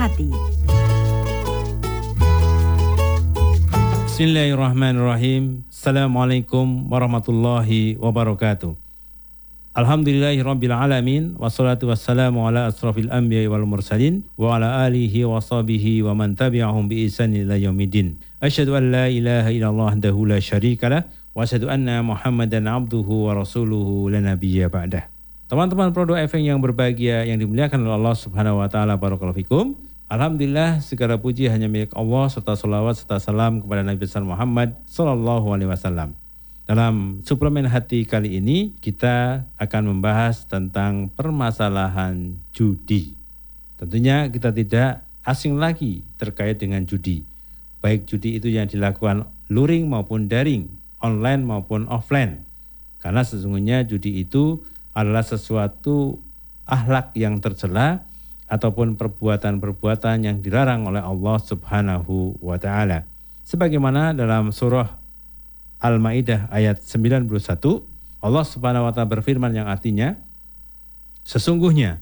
hati. Bismillahirrahmanirrahim. Assalamualaikum warahmatullahi wabarakatuh. Alhamdulillahirabbil alamin, wassalatu wassalamu ala asrafil anbiya'i wal mursalin wa ala alihi wa sahbihi wa man tabi'ahum bi ihsan ila yaumiddin. Asyhadu an la ilaha illallah wahdahu la syarikalah wa asyhadu anna Muhammadan abduhu wa rasuluhu la nabiyya ba'dah. Teman-teman Produk FM yang berbahagia yang dimuliakan oleh Allah Subhanahu wa taala, barakallahu fikum. Alhamdulillah, segala puji hanya milik Allah serta salawat serta salam kepada Nabi besar Muhammad sallallahu alaihi wasallam. Dalam suplemen hati kali ini kita akan membahas tentang permasalahan judi. Tentunya kita tidak asing lagi terkait dengan judi. Baik judi itu yang dilakukan luring maupun daring, online maupun offline. Karena sesungguhnya judi itu adalah sesuatu akhlak yang tercela ataupun perbuatan-perbuatan yang dilarang oleh Allah Subhanahu wa taala. Sebagaimana dalam surah Al-Maidah ayat 91, Allah Subhanahu wa taala berfirman yang artinya, sesungguhnya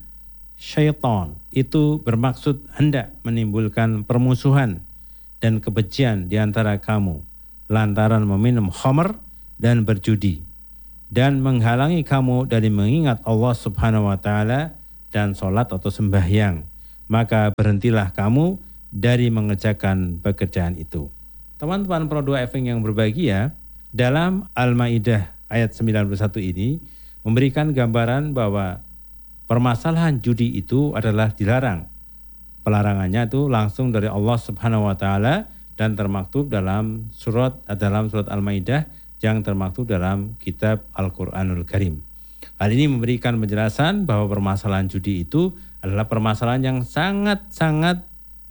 syaitan itu bermaksud hendak menimbulkan permusuhan dan kebencian di antara kamu lantaran meminum khamr dan berjudi dan menghalangi kamu dari mengingat Allah Subhanahu wa taala dan salat atau sembahyang, maka berhentilah kamu dari mengerjakan pekerjaan itu. Teman-teman Produk FM yang berbahagia, dalam Al-Maidah ayat 91 ini memberikan gambaran bahwa permasalahan judi itu adalah dilarang. Pelarangannya itu langsung dari Allah Subhanahu wa taala dan termaktub dalam surat Al-Maidah yang termaktub dalam kitab Al-Qur'anul Karim. Hal ini memberikan penjelasan bahwa permasalahan judi itu adalah permasalahan yang sangat-sangat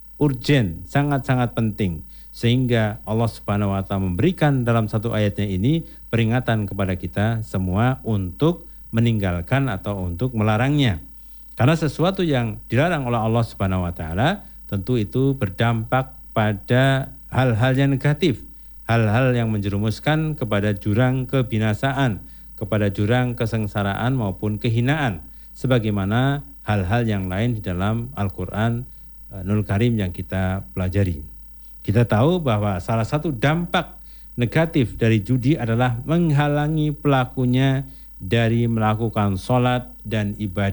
urgen, sangat-sangat penting. Sehingga Allah Subhanahu wa taala memberikan dalam satu ayatnya ini peringatan kepada kita semua untuk meninggalkan atau untuk melarangnya. Karena sesuatu yang dilarang oleh Allah Subhanahu wa taala tentu itu berdampak pada hal-hal yang negatif, hal-hal yang menjerumuskan kepada jurang kebinasaan, kepada jurang kesengsaraan maupun kehinaan, sebagaimana hal-hal yang lain di dalam Al-Qur'anul Karim yang kita pelajari. Kita tahu bahwa salah satu dampak negatif dari judi adalah menghalangi pelakunya dari melakukan sholat dan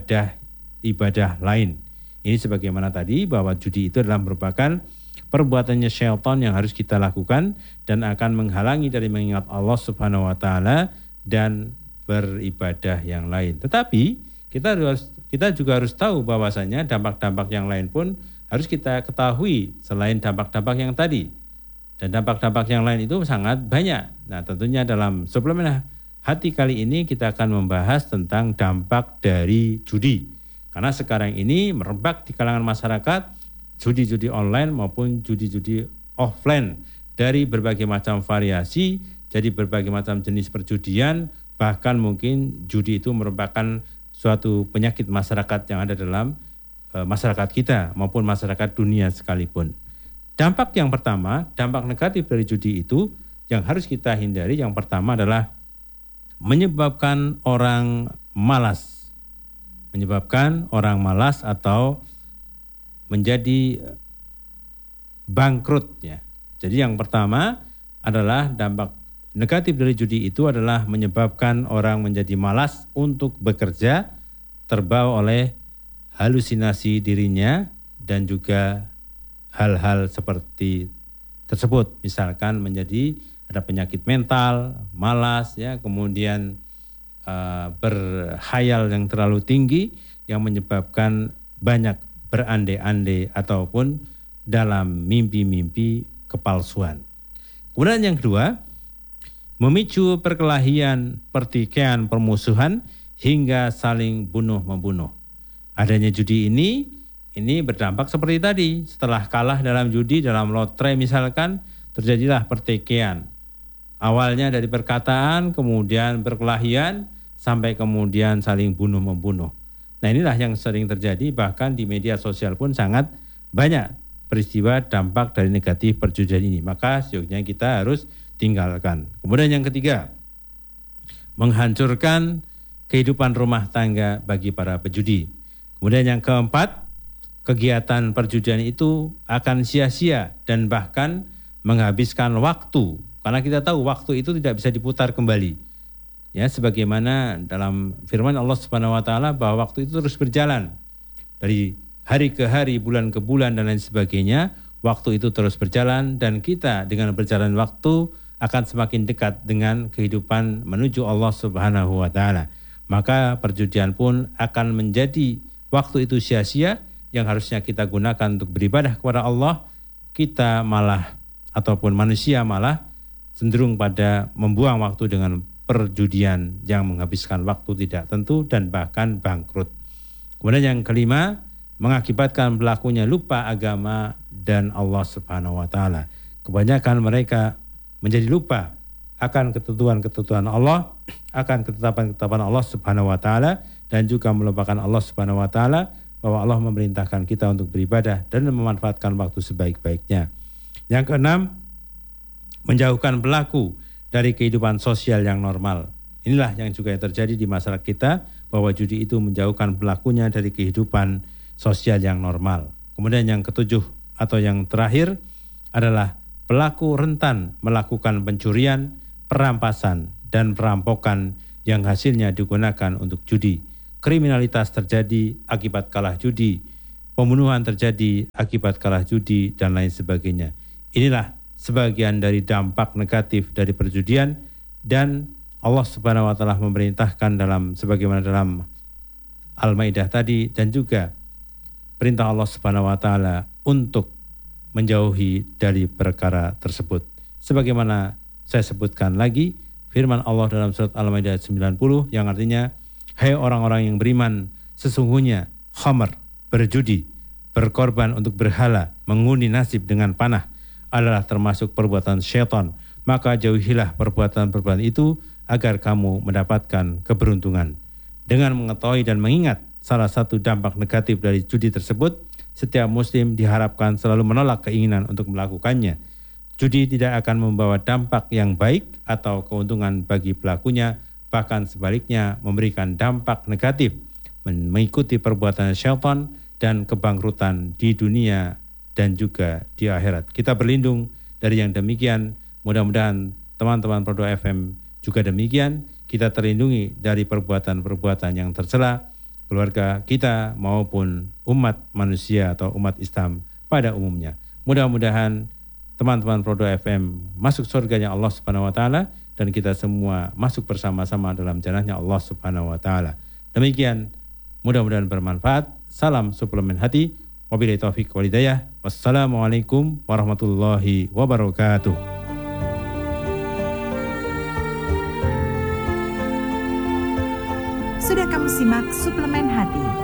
ibadah lain. Ini sebagaimana tadi bahwa judi itu adalah merupakan perbuatannya syaitan yang harus kita lakukan dan akan menghalangi dari mengingat Allah Subhanahu wa taala dan beribadah yang lain. Tetapi kita juga harus tahu bahwasanya dampak-dampak yang lain pun harus kita ketahui selain dampak-dampak yang tadi. Dan dampak-dampak yang lain itu sangat banyak. Nah, tentunya dalam suplemen hati kali ini kita akan membahas tentang dampak dari judi. Karena sekarang ini merebak di kalangan masyarakat judi-judi online maupun judi-judi offline dari berbagai macam variasi, jadi berbagai macam jenis perjudian, bahkan mungkin judi itu merupakan suatu penyakit masyarakat yang ada dalam masyarakat kita maupun masyarakat dunia sekalipun. Dampak yang pertama, dampak negatif dari judi itu yang harus kita hindari, yang pertama adalah menyebabkan orang malas. Menyebabkan orang malas atau menjadi bangkrut ya. Jadi yang pertama adalah dampak negatif dari judi itu adalah menyebabkan orang menjadi malas untuk bekerja, terbawa oleh halusinasi dirinya dan juga hal-hal seperti tersebut. Misalkan menjadi ada penyakit mental, malas ya, kemudian berhayal yang terlalu tinggi yang menyebabkan banyak berandai-andai ataupun dalam mimpi-mimpi kepalsuan. Kemudian yang kedua, memicu perkelahian, pertikaian, permusuhan hingga saling bunuh-membunuh. Adanya judi ini berdampak seperti tadi. Setelah kalah dalam judi, dalam lotre misalkan, terjadilah pertikaian. Awalnya dari perkataan, kemudian perkelahian, sampai kemudian saling bunuh-membunuh. Nah, inilah yang sering terjadi, bahkan di media sosial pun sangat banyak peristiwa dampak dari negatif perjudian ini. Maka seyogyanya kita harus tinggalkan. Kemudian yang ketiga, menghancurkan kehidupan rumah tangga bagi para pejudi. Kemudian yang keempat, kegiatan perjudian itu akan sia-sia dan bahkan menghabiskan waktu, karena kita tahu waktu itu tidak bisa diputar kembali. Ya, sebagaimana dalam firman Allah Subhanahu wa taala bahwa waktu itu terus berjalan dari hari ke hari, bulan ke bulan dan lain sebagainya. Waktu itu terus berjalan dan kita dengan berjalan waktu akan semakin dekat dengan kehidupan menuju Allah Subhanahu wa taala. Maka perjudian pun akan menjadi waktu itu sia-sia yang harusnya kita gunakan untuk beribadah kepada Allah. Kita malah ataupun manusia malah cenderung pada membuang waktu dengan perjudian yang menghabiskan waktu tidak tentu dan bahkan bangkrut. Kemudian yang kelima, mengakibatkan pelakunya lupa agama dan Allah Subhanahu wa taala. Kebanyakan mereka menjadi lupa akan ketentuan-ketentuan Allah, akan ketetapan-ketetapan Allah Subhanahu wa taala, dan juga melupakan Allah Subhanahu wa taala bahwa Allah memerintahkan kita untuk beribadah dan memanfaatkan waktu sebaik-baiknya. Yang keenam, menjauhkan pelaku dari kehidupan sosial yang normal. Inilah yang juga terjadi di masyarakat kita, bahwa judi itu menjauhkan pelakunya dari kehidupan sosial yang normal. Kemudian yang ketujuh atau yang terakhir adalah pelaku rentan melakukan pencurian, perampasan, dan perampokan yang hasilnya digunakan untuk judi. Kriminalitas terjadi akibat kalah judi, pembunuhan terjadi akibat kalah judi, dan lain sebagainya. Inilah sebagian dari dampak negatif dari perjudian, dan Allah Subhanahu wa taala memerintahkan dalam sebagaimana dalam Al-Maidah tadi, dan juga perintah Allah Subhanahu wa taala untuk menjauhi dari perkara tersebut. Sebagaimana saya sebutkan lagi firman Allah dalam surat Al-Maidah 90 yang artinya, hai orang-orang yang beriman, sesungguhnya khamar, berjudi, berkorban untuk berhala, mengundi nasib dengan panah adalah termasuk perbuatan syaitan. Maka jauhilah perbuatan-perbuatan itu agar kamu mendapatkan keberuntungan. Dengan mengetahui dan mengingat salah satu dampak negatif dari judi tersebut, setiap muslim diharapkan selalu menolak keinginan untuk melakukannya. Judi tidak akan membawa dampak yang baik atau keuntungan bagi pelakunya, bahkan sebaliknya memberikan dampak negatif, mengikuti perbuatan syaitan dan kebangkrutan di dunia dan juga di akhirat. Kita berlindung dari yang demikian. Mudah-mudahan teman-teman Pro 2 FM juga demikian. Kita terlindungi dari perbuatan-perbuatan yang tercela, keluarga kita maupun umat manusia atau umat Islam pada umumnya. Mudah-mudahan teman-teman Pro 2 FM masuk surganya Allah Subhanahu wa taala, dan kita semua masuk bersama-sama dalam jannahnya Allah Subhanahu wa taala. Demikian, mudah-mudahan bermanfaat. Salam suplemen hati. Wabillahi taufiq wal hidayah. Wassalamualaikum warahmatullahi wabarakatuh. Sudah kamu simak suplemen hati